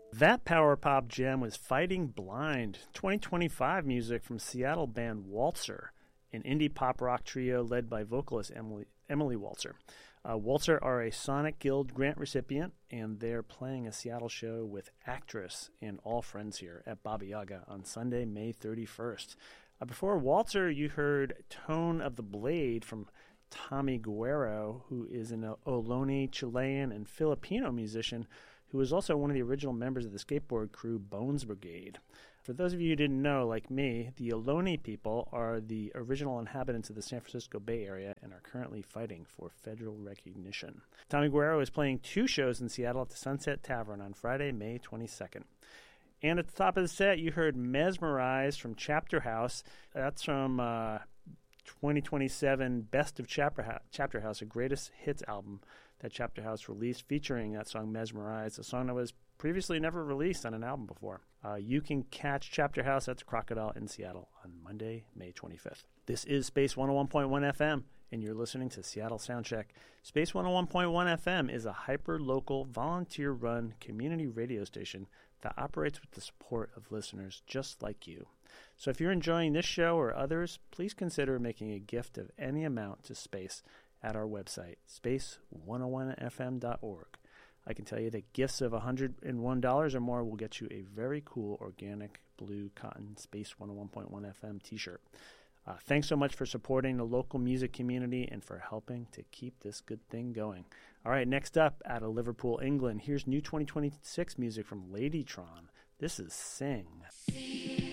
That power pop gem was Fighting Blind, 2025 music from Seattle band Waltzer, an indie pop rock trio led by vocalist Emily Waltzer. Waltzer are a Sonic Guild grant recipient, and they're playing a Seattle show with Actress and All Friends Here at Baba Yaga on Sunday, May 31st. Before Waltzer, you heard Tone of the Blade from Tommy Guerrero, who is an Ohlone, Chilean, and Filipino musician who is also one of the original members of the skateboard crew Bones Brigade. For those of you who didn't know, like me, the Ohlone people are the original inhabitants of the San Francisco Bay Area and are currently fighting for federal recognition. Tommy Guerrero is playing 2 shows in Seattle at the Sunset Tavern on Friday, May 22nd. And at the top of the set, you heard Mesmerized from Chapter House. That's from 2027 Best of Chapter House, a greatest hits album that Chapter House released, featuring that song Mesmerized, a song that was previously never released on an album before. You can catch Chapter House at the Crocodile in Seattle on Monday, May 25th. This is Space 101.1 FM, and you're listening to Seattle Soundcheck. Space 101.1 FM is a hyper-local, volunteer-run community radio station that operates with the support of listeners just like you. So if you're enjoying this show or others, please consider making a gift of any amount to Space at our website, space101fm.org. I can tell you that gifts of $101 or more will get you a very cool organic blue cotton Space 101.1 FM t-shirt. Thanks so much for supporting the local music community and for helping to keep this good thing going. All right, next up, out of Liverpool, England, here's new 2026 music from Ladytron. This is Sing.